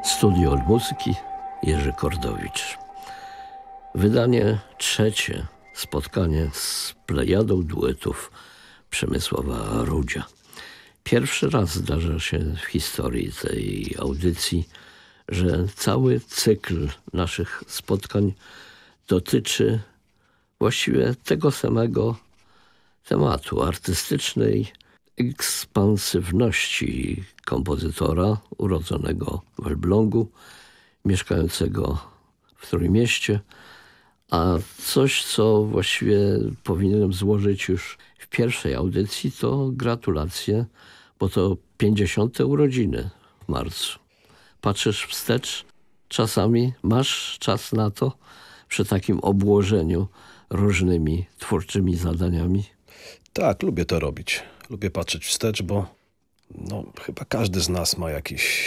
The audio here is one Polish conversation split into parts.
Studio od muzyki Jerzy Kordowicz. Wydanie trzecie, spotkanie z plejadą duetów Przemysława Rudzia. Pierwszy raz zdarza się w historii tej audycji, że cały cykl naszych spotkań dotyczy właściwie tego samego tematu artystycznej ekspansywności kompozytora urodzonego w Elblągu, mieszkającego w Trójmieście, a coś, co właściwie powinienem złożyć już w pierwszej audycji, to gratulacje, bo to 50. urodziny w marcu. Patrzysz wstecz, czasami masz czas na to przy takim obłożeniu różnymi twórczymi zadaniami? Tak, lubię to robić. Lubię patrzeć wstecz, bo chyba każdy z nas ma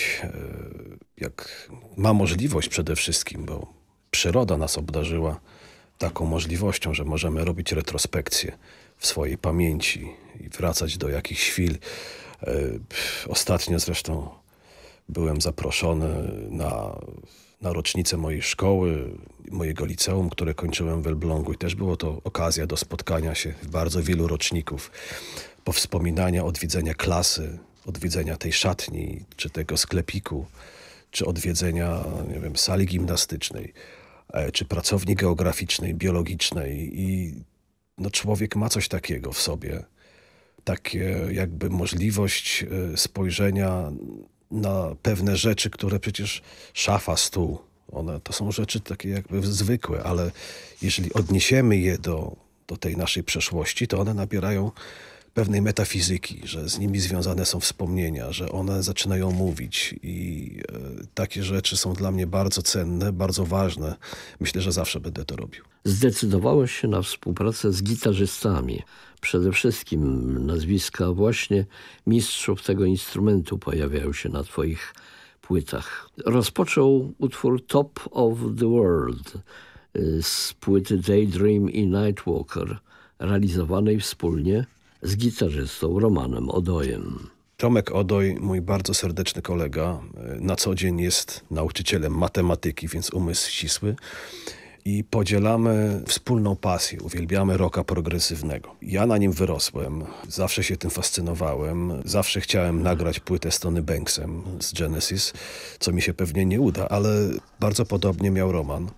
ma możliwość przede wszystkim, bo przyroda nas obdarzyła taką możliwością, że możemy robić retrospekcję w swojej pamięci i wracać do jakichś chwil. Ostatnio zresztą byłem zaproszony na rocznicę mojej szkoły, mojego liceum, które kończyłem w Elblągu i też było to okazja do spotkania się bardzo wielu roczników, powspominania, odwiedzenia klasy, odwiedzenia tej szatni, czy tego sklepiku, czy odwiedzenia, sali gimnastycznej, czy pracowni geograficznej, biologicznej i człowiek ma coś takiego w sobie, takie jakby możliwość spojrzenia na pewne rzeczy, które przecież szafa, stół, one to są rzeczy takie jakby zwykłe, ale jeżeli odniesiemy je do tej naszej przeszłości, to one nabierają pewnej metafizyki, że z nimi związane są wspomnienia, że one zaczynają mówić i takie rzeczy są dla mnie bardzo cenne, bardzo ważne. Myślę, że zawsze będę to robił. Zdecydowałeś się na współpracę z gitarzystami. Przede wszystkim nazwiska właśnie mistrzów tego instrumentu pojawiają się na twoich płytach. Rozpoczął utwór Top of the World z płyty Daydream i Nightwalker, realizowanej wspólnie z gitarzystą Romanem Odojem. Tomek Odoj, mój bardzo serdeczny kolega, na co dzień jest nauczycielem matematyki, więc umysł ścisły. I podzielamy wspólną pasję, uwielbiamy rocka progresywnego. Ja na nim wyrosłem, zawsze się tym fascynowałem, zawsze chciałem nagrać płytę z Tony Banksem z Genesis, co mi się pewnie nie uda, ale bardzo podobnie miał Roman.